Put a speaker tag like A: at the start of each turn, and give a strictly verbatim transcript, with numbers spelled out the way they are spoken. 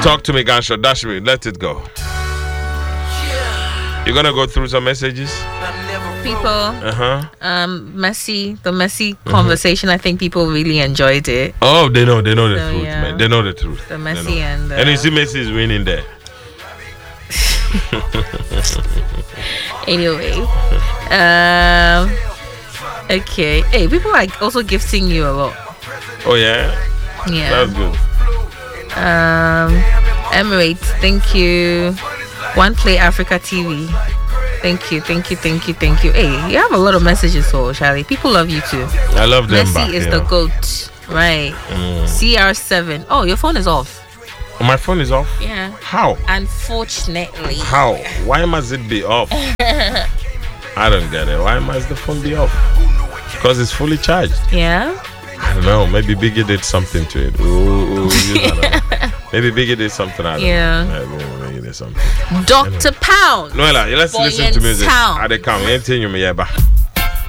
A: Talk to me, Gunshot. Dash me. Let it go. You're gonna go through some messages.
B: People.
A: Uh huh.
B: Um, messy. The messy mm-hmm. conversation. I think people really enjoyed it.
A: Oh, they know. They know the
B: so,
A: truth,
B: yeah.
A: man. They know the truth.
B: The messy and. Uh,
A: and you see, Messi is winning there.
B: Anyway, um, okay. Hey, people are also gifting you a lot.
A: Oh yeah.
B: Yeah.
A: That's good.
B: Um, Emirates, thank you. One Play Africa T V. Thank you, thank you, thank you, thank you. Hey, you have a lot of messages, so Charlie. People love you too.
A: I love them.
B: Messi
A: back,
B: is
A: yeah.
B: the GOAT, right? Mm. C R seven. Oh, your phone is off.
A: Oh, my phone is off?
B: Yeah.
A: How?
B: Unfortunately.
A: How? Why must it be off? I don't get it. Why must the phone be off? Because it's fully charged.
B: Yeah.
A: I don't know. Maybe Biggie did something to it. Ooh, ooh, I don't know. Maybe Biggie did something. I don't
B: yeah.
A: know. Maybe Biggie did something.
B: Doctor Pound.
A: Noella, let's
B: Boy
A: listen to music.
B: Town.
A: I they come. Ain't you me, yeah,